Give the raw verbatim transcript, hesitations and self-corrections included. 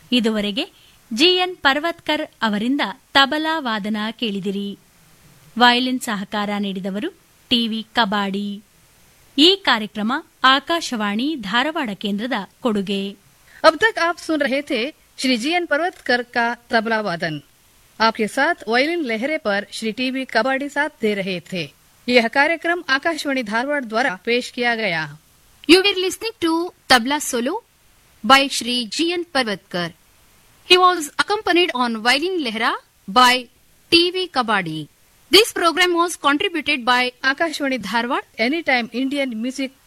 ಇದುವರೆಗೆ ಜಿಎನ್ ಪರ್ವತ್ಕರ್ ಅವರಿಂದ ತಬಲಾ ವಾದನ ಕೇಳಿದಿರಿ. ವಯಲಿನ್ ಸಹಕಾರ ನೀಡಿದವರು ಟಿವಿ ಕಬಾಡಿ. ಈ ಕಾರ್ಯಕ್ರಮ ಆಕಾಶವಾಣಿ ಧಾರವಾಡ ಕೇಂದ್ರದ ಕೊಡುಗೆ. अब तक आप सुन रहे थे श्री जी एन परवतकर का तबला वादन. आपके साथ वायलिन लहरे पर श्री टीवी कबाड़ी साथ दे रहे थे. यह कार्यक्रम आकाशवाणी धारवाड़ द्वारा पेश किया गया. You were listening to tabla solo by Shri G N Parvatkar. He was accompanied on violin lehra by T V Kabadi. This program was contributed by Akashwani Dharwad, Anytime Indian Music